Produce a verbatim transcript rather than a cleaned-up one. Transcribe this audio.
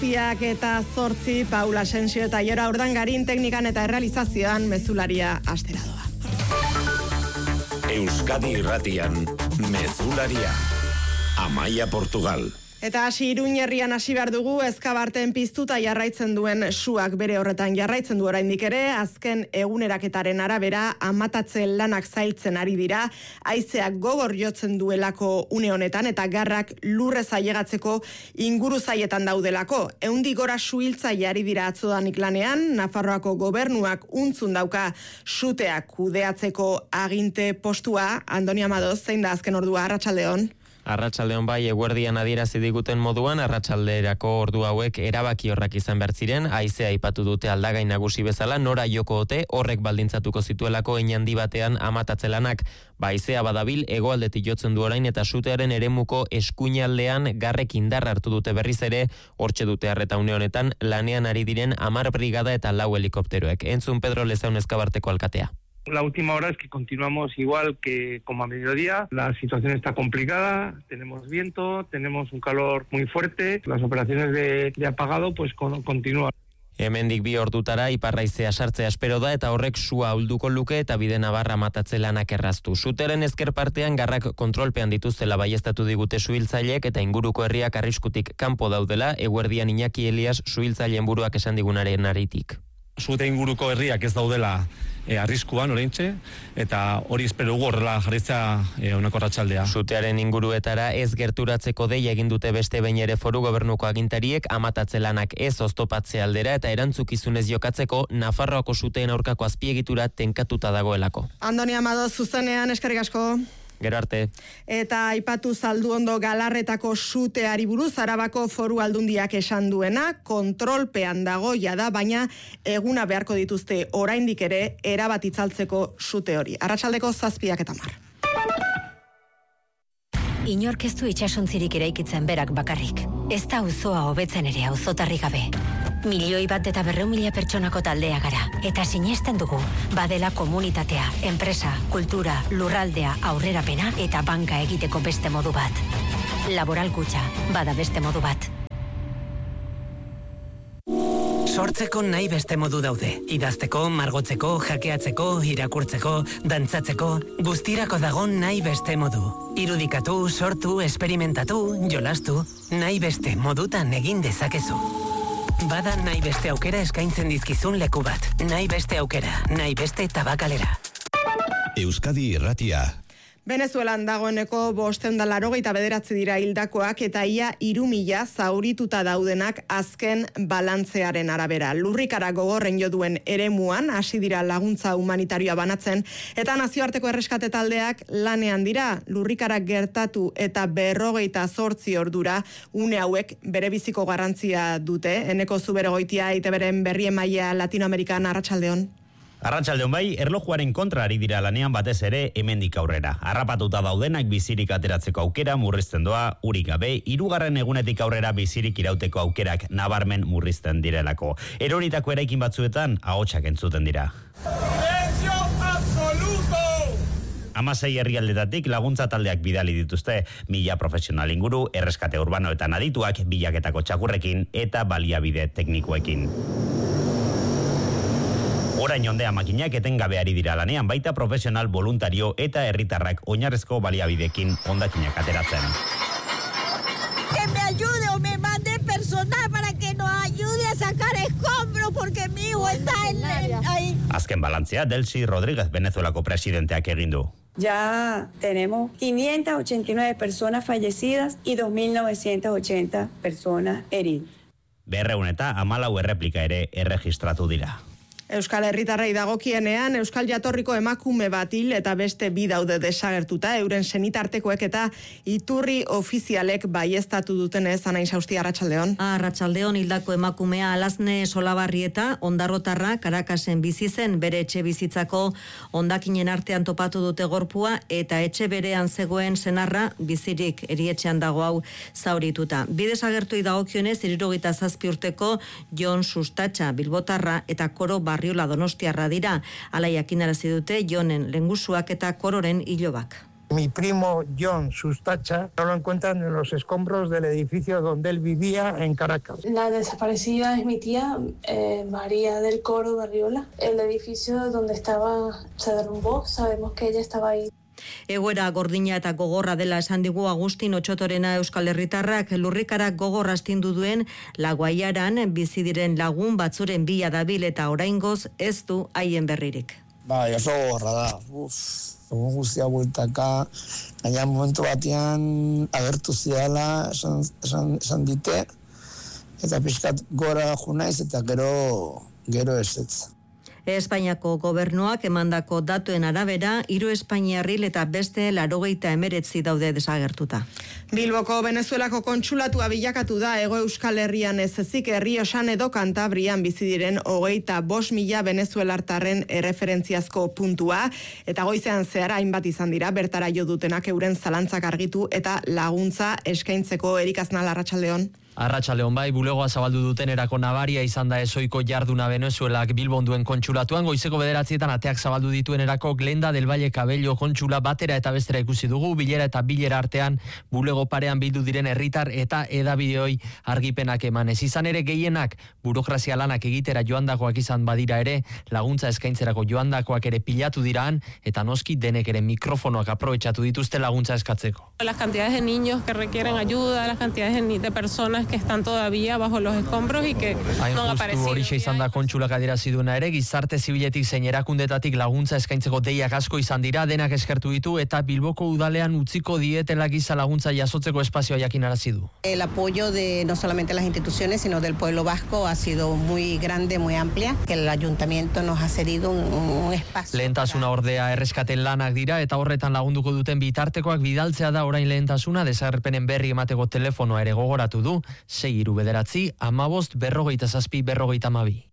Zazpiak eta zortzi, Paula Asensio eta Jora Urdangarin teknikan eta errealizazioan mezularia astera doa. Euskadi Irratian, mezularia. Amaia Portugal. Eta hasi Iruña herrian hasi behar dugu, ezkabarten piztuta jarraitzen duen suak bere horretan jarraitzen du oraindik ere, azken eguneraketaren arabera amatatze lanak zailtzen ari dira, haizeak gogor jotzen duelako une honetan eta garrak lurrez ailegatzeko inguru zaietan daudelako. Ehundik gora suhiltzaile ari dira atzodanik lanean, Nafarroako gobernuak untzun dauka suteak kudeatzeko aginte postua. Andoni Amadoz, zein da azken ordua, arratsaldeon? Arratsaldeon bai, eguerdian adierazi diguten moduan, arratsalderako ordu hauek erabaki horrak izan behar ziren, haizea aipatu dute aldagai nagusi bezala, nora joko ote, horrek baldintzatuko zituelako einandi batean amatatzelanak. Haizea badabil, hegoaldetik jotzen du orain eta sutearen eremuko eskuinaldean garrek indar hartu dute berriz ere, hortxe dute harreta une honetan, lanean ari diren hamar brigada eta lau helikopteroek. Entzun Pedro Lezaun Ezkabarteko alkatea. La última hora es que continuamos igual que como a mediodía. La situación está complicada, tenemos viento, tenemos un calor muy fuerte. Las operaciones de, de apagado pues con, continúan. Hemendik bi ordutara iparraizea sartzea espero da eta horrek sua ulduko luke eta bide nabarra matatze lanak erraztu. Suteren ezker partean garrak kontrolpean dituztela baiestatu digute suhiltzaileek eta inguruko herriak arriskutik kanpo daudela, eguerdian Iñaki Elias suhiltzaileen buruak esan digunaren aritik. Sute inguruko herriak ez daudela e, arriskuan oraintxe eta hori espero dugu horrela jarritzea e, honako arratsaldea. Sutearen inguruetara ez gerturatzeko deia egin dute beste behin ere Foru Gobernuko agintariek amatatze lanak ez oztopatze aldera eta erantzukizunez jokatzeko Nafarroako suteen aurkako azpiegitura tenkatuta dagoelako. Andoni Amadoz, zuzenean, eskerrik asko. Gero arte. Eta aipatu zaldu ondo Galarretako suteari buruz Arabako Foru Aldundiak esan duena, kontrolpean dago jada, baina eguna beharko dituzte oraindik ere erabat itzaltzeko sute hori. Arratsaldeko zazpiak eta mar. Inork ez du itsasontzirik eraikitzen berak bakarrik. Ez da auzoa hobetzen ere auzotarrik gabe. Milioi bat eta berreun mila pertsonako taldea gara. Eta sinesten dugu, badela komunitatea, enpresa, kultura, lurraldea, aurrerapena eta banka egiteko beste modu bat. Laboral Kutxa, bada beste modu bat. Sortzeko nahi beste modu daude. Idazteko, margotzeko, jakeatzeko, irakurtzeko, dantzatzeko, guztirako dago nahi beste modu. Irudikatu, sortu, esperimentatu, jolastu, nahi beste modutan egin dezakezu. Bada nahi beste aukera eskaintzen dizkizun leku bat. Nahi beste aukera, nahi beste tabakalera. Euskadi Irratia. Venezuelan dagoeneko bosteun da laurogeita bederatzi dira hildakoak eta ia hiru mila zaurituta daudenak azken balantzearen arabera. Lurrikara gogorren jo duen eremuan hasi dira laguntza humanitarioa banatzen eta nazioarteko erreskate taldeak lanean dira. Lurrikara gertatu eta berrogeita zortzi ordura une hauek bere biziko garrantzia dute. Eneko Zuberogoitia I T Bren berrien maila Latinoamerikan, arratsaldeon. Arratsaldeon bai, erlojuaren kontra ari dira lanean batez ere hemendik aurrera. Harrapatuta daudenak bizirik ateratzeko aukera murrizten doa, urik gabe, hirugarren egunetik aurrera bizirik irauteko aukerak nabarmen murrizten direlako. Eroritako eraikin batzuetan ahotsak entzuten dira. Silencio absoluto! Hamasei herrialdetatik laguntza taldeak bidali dituzte, mila profesional inguru, erreskate urbanoetan adituak, bilaketako txakurrekin eta baliabide teknikoekin. Orain ondea makinak etengabe ari dira lanean, baita profesional, voluntario eta herritarrak oinarrezko baliabidekin hondakinak ateratzen. Que me ayude o me mande personal para que nos ayude a sacar escombros porque mi hijo está en ahí. Azken balantzea Delcy Rodríguez Venezuelako presidenteak egin du. Ya tenemos quinientas ochenta y nueve personas fallecidas y dos mil novecientas ochenta personas heridas. Berreun eta hamalau erreplika ere erregistratu dira. Euskal Herritarrei dagokienean, Euskal Jatorriko emakume bat hil eta beste bi daude desagertuta, euren senitartekoek eta iturri ofizialek baieztatu dutenez, Anain Sausti, arratsaldeon. Arratsaldeon, hildako emakumea Alazne Solabarrieta, ondarrotarra, Karakasen bizi zen, bere etxe bizitzako hondakinen artean topatu dute gorpua eta etxe berean zegoen senarra bizirik erietxean dago hau zaurituta. Bi desagertuei dagokionez, hirurogeita zazpi urteko Jon Sustatxa Bilbotarra eta Koro Barriola Donostiarra dira. Hala jakinarazi dute Jonen lengusuak eta Kororen ilobak. Mi primo John Sustacha no lo encuentran en los escombros del edificio donde él vivía en Caracas. La desaparecida es mi tía, eh, María del Coro Barriola. El edificio donde estaba se derrumbó, sabemos que ella estaba ahí. Egoera gordina eta gogorra dela esan digu Agustin Otxotorena Euskal Herritarrak lurrikarak gogor astindu duen Laguaiaran bizi diren lagun batzuren bila dabil eta oraingoz ez du haien berririk. Bai, oso gogorra da. Uf, egun guztia bueltaka, gaina momentu batean agertu ziala, esan, esan, esan dite, eta pixkat gora junaiz eta gero, gero ezetz. Espainiako gobernuak emandako datuen arabera, hiru espainiarril eta beste laurogeita hemeretzi daude desagertuta. Bilboko Venezuelako kontsulatua bilakatu da Hego Euskal Herrian ez ezik Errioxan edo Kantabrian bizi diren hogeita bost mila venezuelartarren erreferentziazko puntua, eta goizean zehar hainbat izan dira bertara jo dutenak euren zalantzak argitu eta laguntza eskaintzeko. Erik Aznal, arratsaldeon. Arratsaldeon bai, bulegoa zabaldu duten erako nabaria izan da ezoiko jarduna Venezuelak Bilbon duen kontsulatuan, goizeko bederatzietan ateak zabaldu dituen erako Glenda del Valle Cabello kontsula batera eta bestera ikusi dugu, bilera eta bilera artean bulego parean bildu diren herritar eta edabideoi argipenak emanez. Izan ere gehienak burokrazia lanak egitera joandakoak izan badira ere, laguntza eskaintzerako joandakoak ere pilatu diraan, eta noski denek ere mikrofonoak aprobetxatu dituzte laguntza eskatzeko. Las cantidades de niños que requieren ayuda, las cantidades de personas que están todavía bajo los escombros y que no han aparecido. Horixe izan da kontsulak adierazi duena ere, gizarte zibiletik zein erakundetatik laguntza eskaintzeko deiak asko izan dira, denak eskertu ditu eta Bilboko udalean utziko dietela giza laguntza jasotzeko espazioa jakinarazi du. El apoyo de no solamente las instituciones, sino del pueblo vasco ha sido muy grande, muy amplia, que el ayuntamiento nos ha cedido un, un espacio. Lehentasuna ordea erreskaten lanak dira eta horretan lagunduko duten bitartekoak bidaltzea da orain lehentasuna, desagerpenen berri emateko telefonoa ere gogoratu du, sei hiru bederatzi, hamabost berrogeita zazpi berrogeita hamabi.